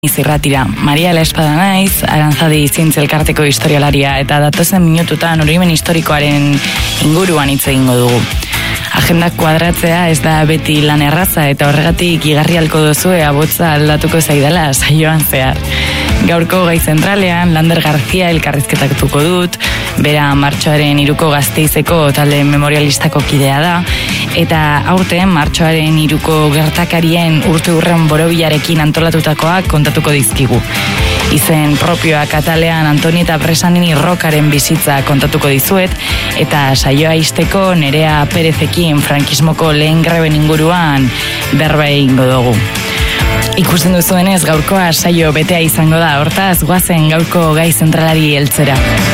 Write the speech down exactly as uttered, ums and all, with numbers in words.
Zirratira, Mariala Espada naiz, Aranzadi Zientzielkarteko historialaria eta datozen minututan oroimen historikoaren inguruan hitz egingo dugu. Agendak kuadratzea ez da beti lan erraza eta horregatik igarrialko duzue abotza aldatuko zaidala saioan zehar. Gaurko gai zentralean Lander García elkarrizketatuko dut, bera martxoaren hiruko Gasteizeko talde memorialistako kidea da, eta aurten martxoaren hiruko gertakarien urte urren borobilarekin antolatutakoak kontatuko dizkigu. Izen propioa katalean Antonieta Bresanini Rokaren bizitza kontatuko dizuet, eta saioa ixteko Nerea Perezekin frankismoko lehen greben inguruan berba egingo dugu. Ikusten duzuenez gaurkoa saio betea izango da, hortaz goazen gaurko gai zentralari heltzera.